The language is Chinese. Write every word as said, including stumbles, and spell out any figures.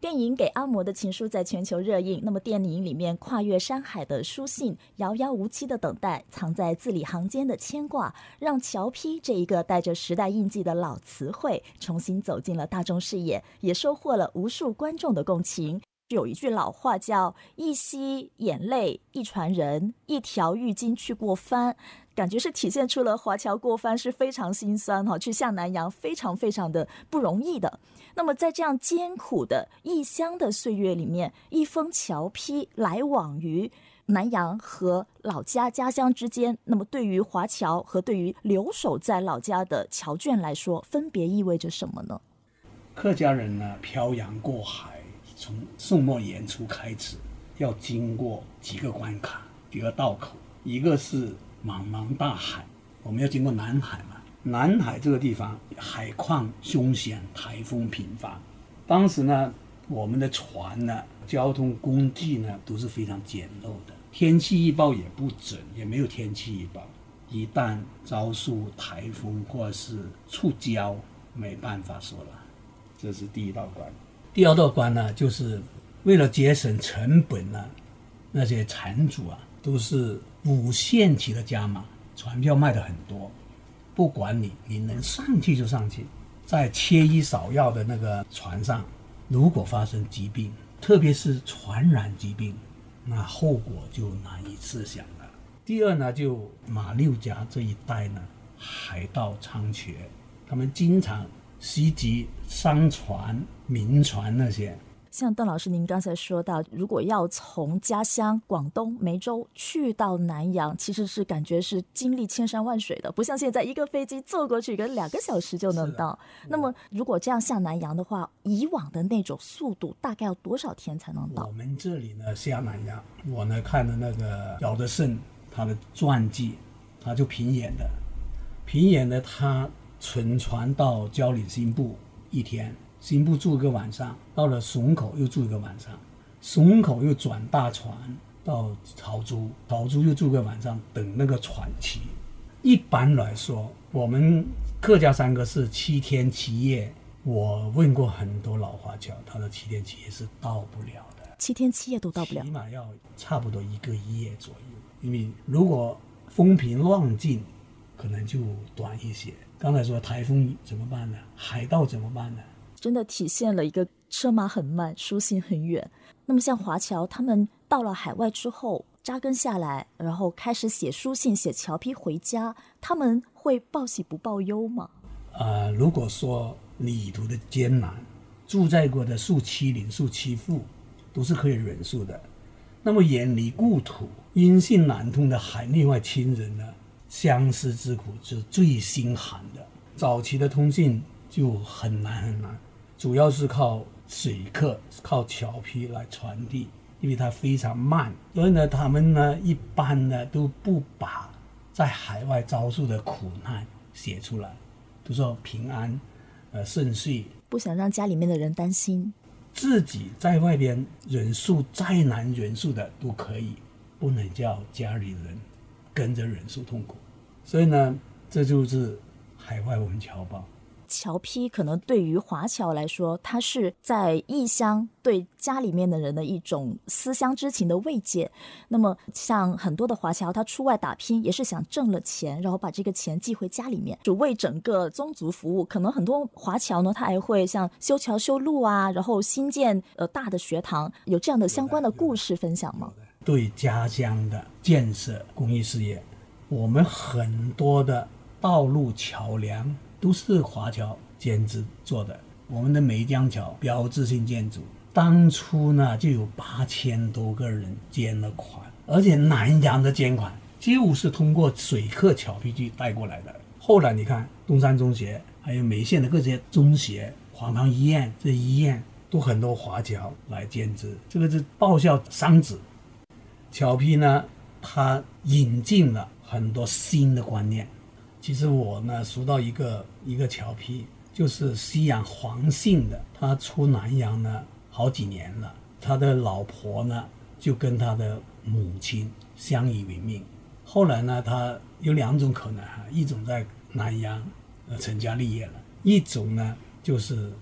电影《给阿嬷的情书》在全球热映，那么电影里面跨越山海的书信，遥遥无期的等待，藏在字里行间的牵挂，让乔批这一个带着时代印记的老词汇重新走进了大众视野，也收获了无数观众的共情。有一句老话叫一吸眼泪一传人，一条浴巾去过番，感觉是体现出了华侨过番是非常心酸，去下南洋非常非常的不容易的。那么在这样艰苦的异乡的岁月里面，一封侨批来往于南洋和老家家乡之间，那么对于华侨和对于留守在老家的侨眷来说，分别意味着什么呢？ 客家人呢，漂洋过海，从宋末元初开始，要经过几个关卡，几个道口。一个是茫茫大海，我们要经过南海嘛。南海这个地方海况凶险，台风频繁。当时呢，我们的船呢，交通工具呢都是非常简陋的，天气预报也不准，也没有天气预报。一旦遭受台风或是触礁，没办法说了。这是第一道关。第二道关呢，就是为了节省成本呢，那些船主啊，都是无限期的加码，船票卖的很多，不管你，你能上去就上去。在缺医少药的那个船上，如果发生疾病，特别是传染疾病，那后果就难以设想了。第二呢，就马六甲这一带呢，海盗猖獗，他们经常袭击商船、民船那些。 像邓老师您刚才说到，如果要从家乡广东梅州去到南洋，其实是感觉是经历千山万水的，不像现在一个飞机坐过去跟两个小时就能到。那么如果这样下南洋的话，以往的那种速度大概要多少天才能到？ 我们这里呢下南洋，我呢看了那个姚德胜他的传记，他就平演的，平演的他乘船到蕉岭新部一天，新部住一个晚上，到了笋口又住一个晚上，笋口又转大船到潮州，潮州又住个晚上，等那个船期。一般来说，我们客家三个是七天七夜，我问过很多老华侨，他的七天七夜是到不了的， 七天七夜都到不了， 起码要差不多一个夜左右。因为如果风平浪静，可能就短一些。刚才说台风怎么办呢？海盗怎么办呢？ 真的体现了一个车马很慢，书信很远。那么像华侨，他们到了海外之后扎根下来，然后开始写书信、写侨批回家，他们会报喜不报忧吗？ 呃，如果说旅途的艰难，住在过的受欺凌、受欺负，都是可以忍受的。那么远离故土、音信难通的海内外亲人呢，相思之苦是最心寒的。早期的通信就很难很难，主要是靠水客、靠侨批来传递，因为它非常慢，所以呢，他们呢一般呢都不把在海外遭受的苦难写出来，都说平安、呃顺遂， 不想让家里面的人担心。 自己在外边忍受再难忍受的都可以，不能叫家里人跟着忍受痛苦。所以呢，这就是海外文侨报。 侨批可能对于华侨来说，它是在异乡对家里面的人的一种思乡之情的慰藉。那么像很多的华侨，他出外打拼也是想挣了钱，然后把这个钱寄回家里面，就为整个宗族服务。可能很多华侨呢，他还会像修桥修路啊，然后新建呃大的学堂，有这样的相关的故事分享吗？ 对家乡的建设公益事业，我们很多的道路桥梁都是华侨兼职做的。我们的梅江桥标志性建筑，当初呢就有八千多个人捐了款，而且南洋的捐款就是通过水客侨批去带过来的。后来你看东山中学，还有梅县的各些中学、黄冈医院，这医院都很多华侨来兼职，这个是报效商职。侨批呢，它引进了很多新的观念。其实我呢熟到一个一个侨批，就是西洋黄姓的，他出南洋呢好几年了，他的老婆呢就跟他的母亲相依为命。后来呢，他有两种可能，一种在南洋呃成家立业了，一种呢就是